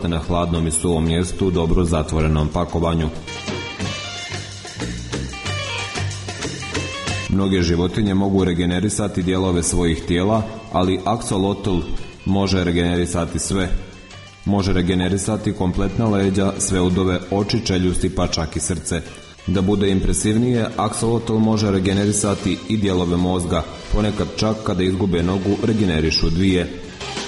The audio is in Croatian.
na hladnom i suvom mjestu u dobro zatvorenom pakovanju. Mnoge životinje mogu regenerisati dijelove svojih tijela, ali aksolotl može regenerisati sve. Može regenerisati kompletna leđa, sve udove, oči, čeljusti pa čak i srce. Da bude impresivnije, aksolotl može regenerisati i dijelove mozga, ponekad čak kada izgube nogu regenerišu dvije.